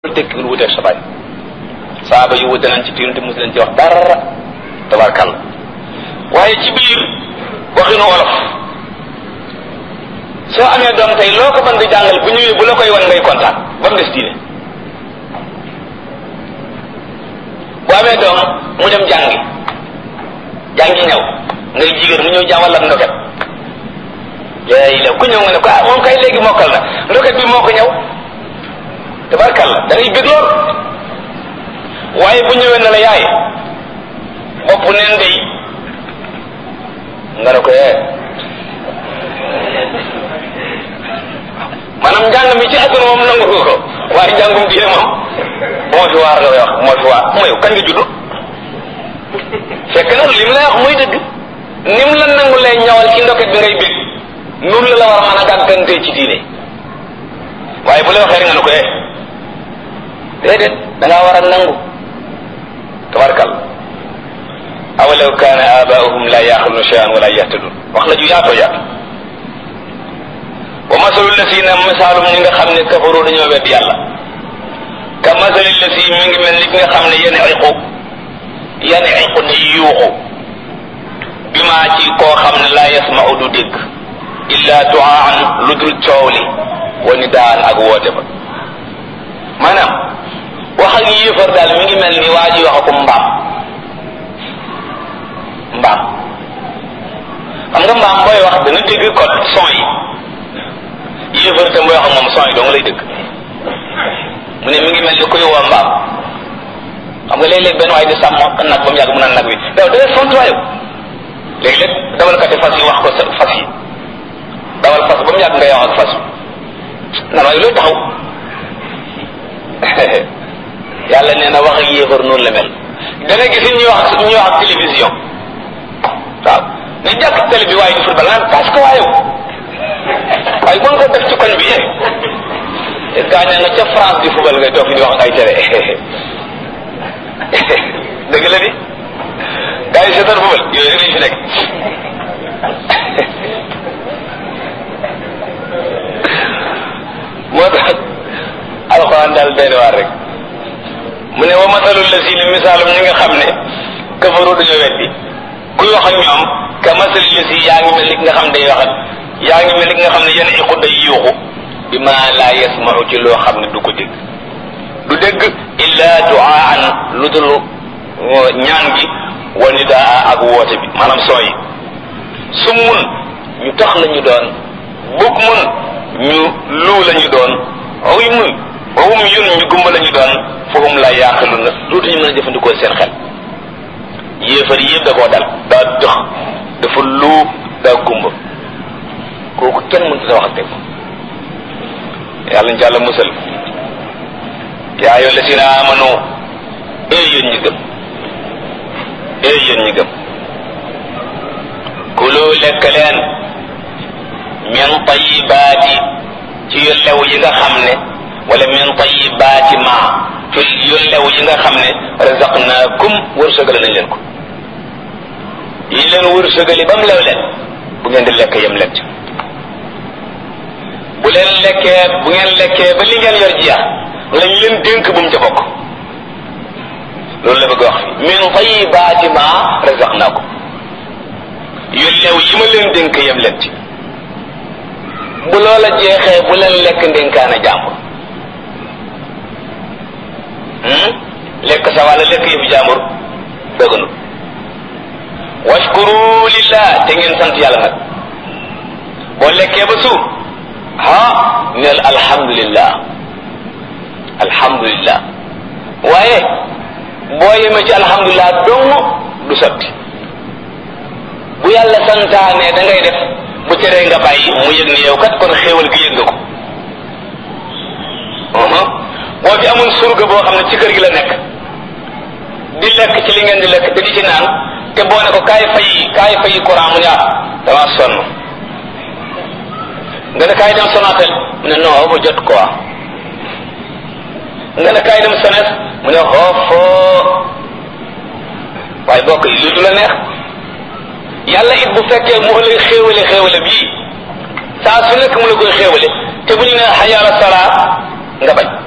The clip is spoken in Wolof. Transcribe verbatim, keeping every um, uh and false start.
tekkiwul wuteeg sa baay saaba yu wute nañ ci tiir te mos leen ci wax dara tabarkàlla waaye ci biir waxinu wolof soo amee doom tey loo ko mën di jàngal bu ñëwee bu la koy wan ngay kontaan ba mu des diine bu amee doom mu dem jàngi jàngi ñëw ngay jigéen mu ñëw jàngal ak ndoket yaay la ku ñëw nga ne ko ah moom kay léegi mokkal na ndoket bi moo ko ñëw tabarkàlla da ngay bëgg lool waaye bu ñëwee na la yaay bopp neen day nga ne ko yee maanaam njàng mi ci àdduna moom nangu ko waaye njàngum diine moom moo fi waar nga koy wax moo fi waar mooy kañ nga judd fekk na li mu lay wax muy dëgg ni mu la nangu lay ñawal ci ndoket bi ngay bëgg noonu la la war a mën a gàggantee ci diine waaye bu la waxee nga ne ko yee déedéet da ngaa war a nangu tabarkal awalaw kaana abaahum la yaxiluna shay'an wala yahtadun wax la ju yaatoo yaatu wa masalu lasina misaalum ñi nga xam ne kafaru dañoo wedd yàlla ka masali lasi mi ngi mel ni ki nga xam ne yan iqu yan iqu ni yuuxu bi maa ci koo xam ne laa yasma'u du dégg illa du'aan lu dul coow li wa nidaan ak woote ba maanaam wax ak yéefar daal mi ngi mel ni waa ji wax ko mbaam mbaam xam nga mbaam booy wax dana dégg code son yi yéefar tam booy wax ak moom son yi dong lay dégg mu ne mi ngi mel ni kuy woo mbaam xam nga léeg-léeg benn waaye di sàmm nag ba mu yàgg mu naan nag wi yow dangay font waayow léeg-léeg dawalkati fas yi wax ko sa fas yi dawal fas ba mu yàgg ngay wax ak fas nan waaye looy taxaw yàlla nee na wax ak yéefar noonu la mel dana gis ñuy wax ñuy wax ak télévision waaw ne jàkk télé bi waaye di football naan parce que waaye waaye mën ko def ci koñ bi yéen gaañaa nga ca France di football ngay toog fi di wax ak ay télé dëgg la di gaa yi seetaan football yooyu rek lañ fi nekk moo tax alxuraan daal doy na waar rek mu ne wa masalul lazina misaalum ñi nga xam ne kafaru dañoo weddi kuy wax ak ñoom ka masalul lasi yaa ngi mel ni ki nga xam ne day wax ak yaa ngi mel ni ki nga xam ne yenn iqu day yuuxu bi ma laa yasma'u ci loo xam ne du ko dégg du dégg illa du'aan lu dul ñaan gi wa nidaa ak woote bi maanaam sooy su mun ñu tax la ñu doon bug mun ñu luu la ñu doon oy mun wawum yun ñu gumba la ñu doon fahum la yaqilun na dootuñu mën a jëfandikoo seen xel yéefar yëpp da koo dal daa dox dafa luu daa gumba kooku kenn mënut a wax ak teg yàlla ñu jàll musal yaa ayyuha llazina amanu ee yéen ñi gëm ee yéen ñi gëm kulu lekk leen min tayyibaati ci yu lew yi nga xam ne wala min tayyibaati ma ci yu lew yi nga xam ne razaqnaakum wërsëgale nañ leen ko yi leen wërsëgali ba mu lew leen bu ngeen di lekk yem leen ci bu leen lekkee bu ngeen lekkee ba li ngeen yor jeex lañ leen dénk bu mu ca bokk loolu la bëgg wax fi min tayyibaati ma razaqnaakum yu lew yi ma leen dénk yem leen ci bu loola jeexee bu leen lekk ndénkaana jàmbur lekk sa wàlla lekk yëfu jàmbur dëgganu washkuru lillah te ngeen sant yàlla nag boo lekkee ba suur ha neel alhamdulillah alhamdulillah waaye boo yemee ci alhamdulillah dong du sotti bu yàlla santaane da ngay def bu teree nga bàyyi mu yëg ni yow kat kon xéewal gi yëg nga ko boo fi amul surga boo xam ne ci kër gi la nekk di lekk ci li ngeen di lekk te di ci naan te boo ne ko kaay fay kaay fay courant mu ne ah dama sonn nga ne kaay dem Sonatel mu ne non ba jot quoi nga ne kaay dem Sones mu ne xoofoo waaye bokk yi lii du la neex yàlla it bu fekkee mu lay xéewale xéewale bii saa su nekk mu la koy xéewale te bu ñu ne xayaala salaa nga bañ